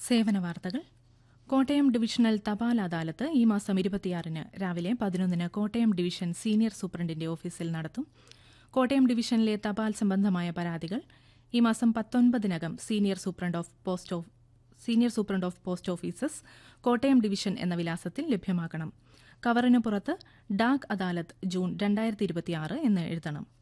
സേവന വാർത്തകൾ. കോട്ടയം ഡിവിഷണൽ തപാൽ അദാലത്ത് ഈ മാസം 26-ന് രാവിലെ 11-ന് കോട്ടയം ഡിവിഷൻ സീനിയർ സൂപ്രണ്ടിന്റെ ഓഫീസിൽ നടത്തും. കോട്ടയം ഡിവിഷനിലെ തപാൽ സംബന്ധമായ പരാതികൾ ഈ മാസം 19-നകം senior superintendent of post offices, Kottayam division എന്ന വിലാസത്തിൽ ലഭ്യമാക്കണം. കവറിന് പുറത്ത് ഡാക് അദാലത്ത് ജൂൺ 2026 എന്ന് എഴുതണം.